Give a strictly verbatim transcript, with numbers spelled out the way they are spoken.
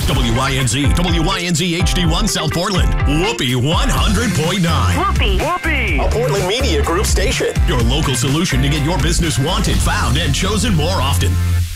W Y N Z, W Y N Z H D one South Portland, Whoopee one hundred point nine. Whoopee, Whoopee, a Portland Media Group station. Your local solution to get your business wanted, found, and chosen more often.